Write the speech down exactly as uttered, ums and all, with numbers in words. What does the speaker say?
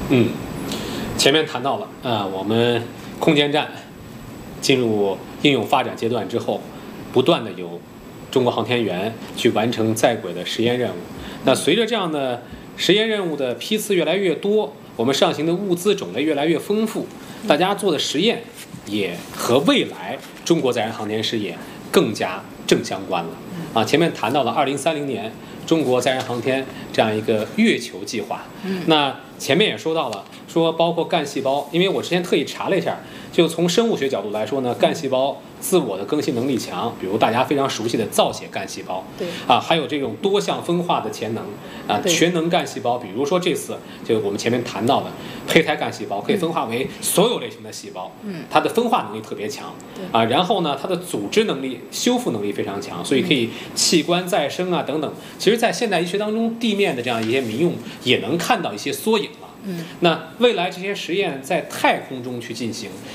嗯，前面谈到了，呃，我们空间站进入应用发展阶段之后，不断的有中国航天员去完成在轨的实验任务。那随着这样的实验任务的批次越来越多，我们上行的物资种类越来越丰富，大家做的实验也和未来中国载人航天事业更加正相关了。啊，前面谈到了二零三零年中国载人航天这样一个月球计划。那前面也说到了，说包括干细胞，因为我之前特意查了一下，就从生物学角度来说呢，干细胞自我的更新能力强，比如大家非常熟悉的造血干细胞， 对啊，还有这种多项分化的潜能啊，全能干细胞，比如说这次就我们前面谈到的胚胎干细胞，可以分化为所有类型的细胞，嗯，它的分化能力特别强，啊，然后呢，它的组织能力、修复能力非常强，所以可以器官再生啊等等。其实，在现代医学当中，地面的这样一些民用也能看到一些缩影了。嗯，那未来这些实验在太空中去进行，